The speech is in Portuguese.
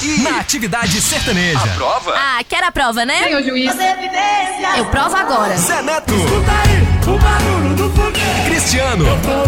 Na atividade sertaneja. A prova? Ah, quer a prova, né? Senhor juiz. Eu provo agora. Zé Neto. Escuta aí, o barulho do foguete. Cristiano. Eu tô